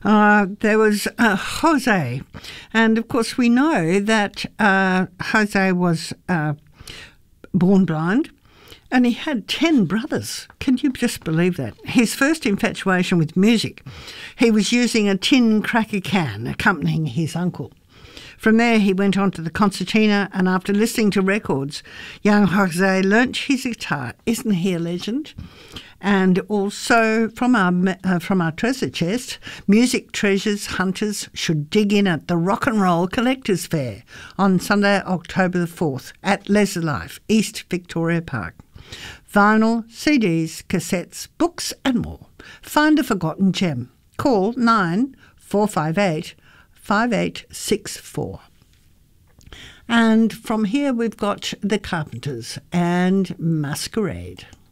There was Jose. And, of course, we know that Jose was born blind. And he had 10 brothers. Can you just believe that? His first infatuation with music, he was using a tin cracker can accompanying his uncle. From there, he went on to the concertina, and after listening to records, young Jose learnt his guitar. Isn't he a legend? And also from our treasure chest, music treasures hunters should dig in at the Rock and Roll Collectors Fair on Sunday, October the 4th at Leisure Life, East Victoria Park. Vinyl, CDs, cassettes, books and more. Find a forgotten gem. Call 9458 5864. And from here we've got The Carpenters and Masquerade.